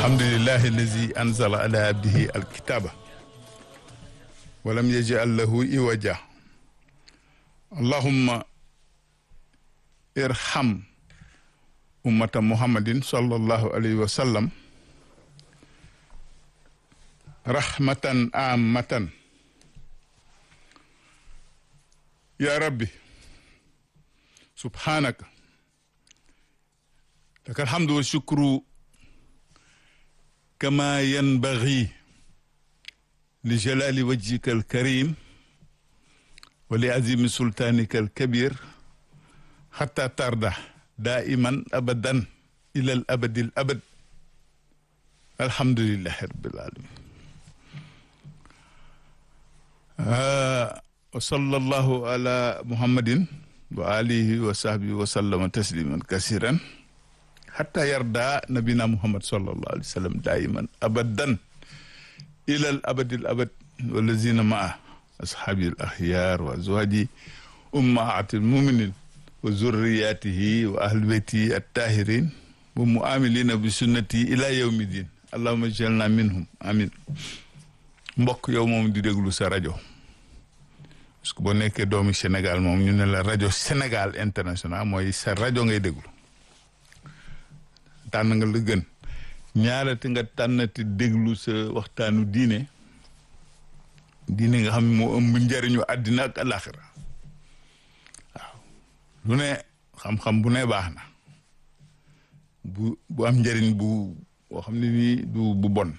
alhamdulillahi allazi anzala ala abdihi alkitaba walam yaj'al lahu iwaja allahumma irham ummata muhammadin sallallahu alayhi wa sallam rahmatan ammatan ya rabbi subhanaka lakal hamdu wa shukru kama yanbaghi li jalali wajhika alkarim wa li azimi sultanika alkabir hatta tarda daiman abadan ila al abadi al abad alhamdulillahi rabbil alamin wa sallallahu ala muhammadin wa alihi wa sahbihi wa sallama tasliman kasiran hatta yarda nabina muhammad sallallahu alayhi wa sallam daiman abadan ila al abadi al abad walazina maa ashabi al akhyar wa azwaji ummahatil muminin wa zurriyatihi wa ahli bayti at-tahirin wa muamilina bi sunnati ila yawmi din allahumma ij'alna minhum amin mbokk yow moom di déglu sa rajo parce que boo nekkee doomi Sénégal moom ñu ne la rajo Sénégal international mooy sa rajo ngay déglu tànn nga la gën ñaarati nga tànnati déglu sa waxtaanu diine nga xam ne moo ëmb njëriñu àddina ak alaxira waaw lu ne xam-xam bu ne baax na bu am njëriñ boo xam ne nii du bu bon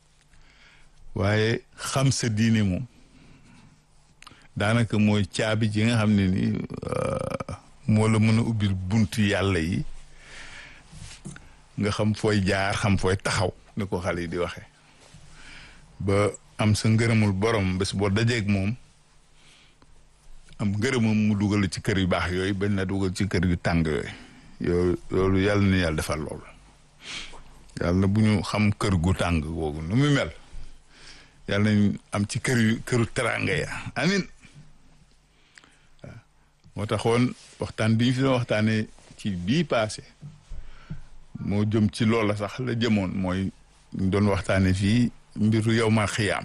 waaye xam sa diine moom daanaka mooy caabi ji nga xam ne nii moo la mën a ubbil buntu yàlla yi nga xam fooy jaar xam fooy taxaw ni ko xale yi di waxee ba am sa ngërëmul borom bés boo dajeeg moom am ngërëmam mu dugal ci kër yu baax yooyu bañ na dugal ci kër yu tàng yooyu loolu yàlla na yàlla defal loolu yàlla bu ñu xam kër gu tàng googu nu muy mel yàlla nañ am ci këru teraanga ya amin waaw moo taxoon waxtaan bi ñu fi doon waxtaanee ci bii passé moo jëm ci loola sax la jëmoon mooy ñu doon waxtaane fii mbiru yawmal xiyaam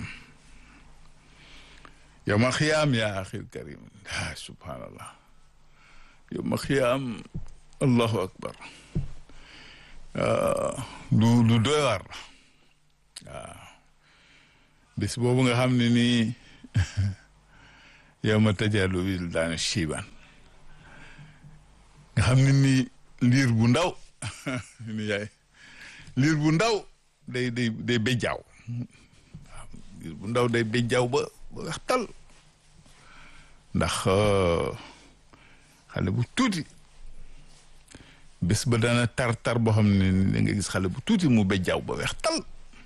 yaa axil karim subhanallah yawmal xiyaam allahu akbar lu doy waar la waaw bés boobu nga xam ne nii yawma tajalu wildaanu shiiban nga xam ne nii liir bu ndaw ni yaay liir bu ndaw day béjjaaw waaw liir bu ndaw day béjjaaw ba waxtal ndax xale bu tuuti bés ba dana tar boo xam ne da nga gis xale bu tuuti mu béjjaaw ba waxtal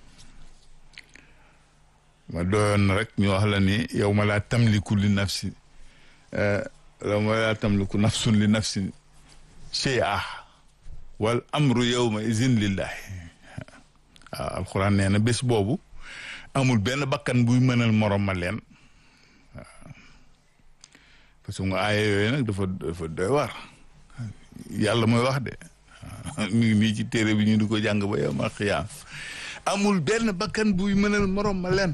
ma doyoon na rek ñu wax la ni yow ma laa tamliku li nafsi yow ma laa tamliku nafsun li nafsin shay'a wal amru yawma izin lillahi waaw alxuraan nee na bés boobu amul benn bakkan buy mënal morom ma leen waaw parce que nga aaya yooyu nag dafa doy waar yàlla mooy wax de mi ngi nii ci téere bi ñu di ko jàng ba yawmal xiyaam amul benn bakkan buy mënal morom ma leen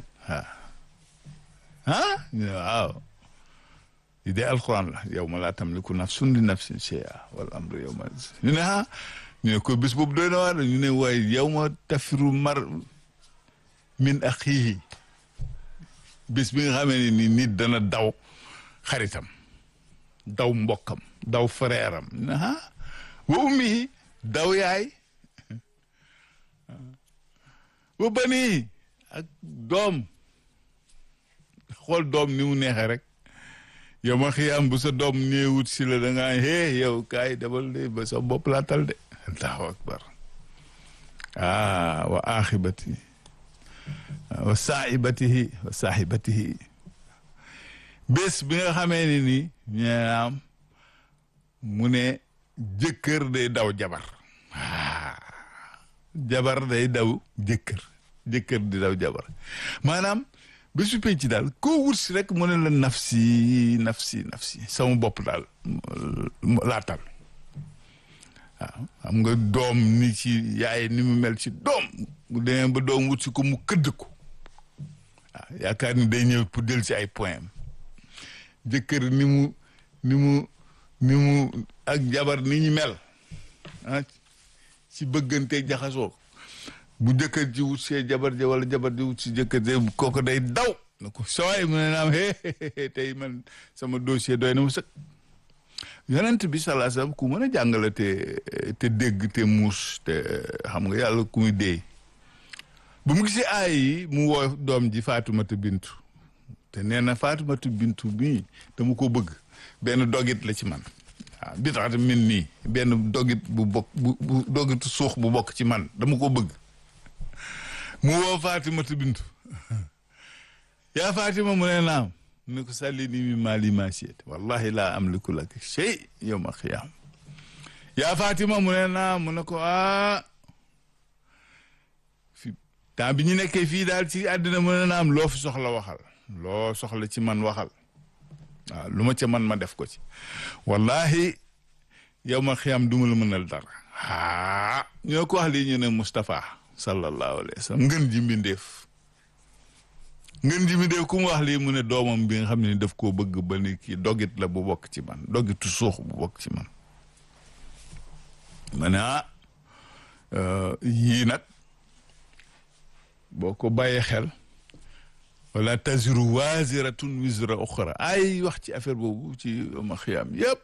waaw li dee alxuraan la yawma laa tamliku nafsun li nafsin shay'a wal amru yawma ñu ne ñu ne ko bés boobu doy na waar ñu ne waaye yawma tafiru mar min axiihi bés bi nga xamee ni nit dana daw xaritam daw mbokkam daw frèram ñu ne wa ummihi daw yaay wa banii ak doom xool doom ni mu neexee rek yow ma xiyaam bu sa doom néewut si la da ngaa yow kaay dabal de ba sa bopp laatal de allahu akbar wa axibati wa saahibatihi bés bi nga xamee ni nii ñaam mu ne jëkkër day daw jabar jabar day daw jëkkër di daw jabar maanaam bésu penc daal koo wut si rek mu ne la nafsi sama bopp daal laatal waaw xam nga doom ni ci yaay ni mu mel ci doom bu demee ba doom wut si ko mu këdd ko waaw yaakaar ni day ñëw pour del si ay point am jëkkër ni mu ak jabar ni ñu mel ci bëggante jaxasoo bu jëkkër ji wut see jabar ja wala jabar ji wut si jëkkër ji kooku day daw na ko sooy mu ne naam tey man sama dossier doy na mu sëkk yonent bi sallallahu alayhi wasallam ku mën a jàngale te dégg te muus te xam nga yàlla ku muy deey bu mu gisee aay yi mu woo doom ji Faatumata bintu te nee na Faatumata bintu bii dama ko bëgg benn dogit la ci man waaw bi tax min nii benn dogit bu bokk bu dogitu suux bu bokk ci man dama ko bëgg mu woo Faatumata bintu yaa Faatima mu ne naam mu ne ko sallini min maali maa shi'ta wallahi laa amliku laka shay yawma qiyaama yaa Faatima mu ne naam mu ne ko fi temps bi ñu nekkee fii daal ci àddina mu ne naam loo fi soxla waxal loo soxla ci man waxal waaw lu ma ca man ma def ko ci wallahi yawma qiyaama du ma la mënal dara ñoo ko wax lii ñu ne Moustapha sallallahu alayhi wa sallam ngën ji mbindeef ku mu wax lii mu ne doomam bi nga xam ne daf koo bëgg ba ni kii dogit la bu bokk ci man dogitu suux bu bokk ci man ma ne yii nag boo ko bàyyee xel wala taziru waziratun wizra ukhra ay wax ci affaire boobu ci ma xiyaam yëpp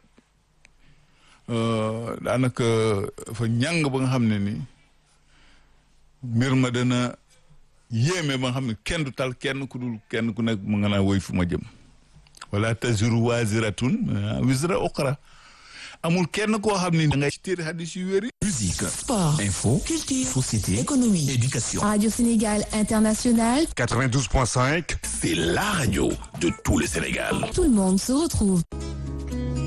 daanaka fa ñàng ba nga xam ne ni mbir ma dana yéeme ba nga xam ne kenn du tal kenn ku dul kenn ku nekk mu nga naa woy fu ma jëm wala taziru waziratun wizra ukhra amul kenn koo xam ne da ngay ci téere hadis yu wér yi. Musique, sport, info, culture, société, économie, éducation. Radio Sénégal International. 92.5, c'est la radio de tout le Sénégal. Tout le monde se retrouve.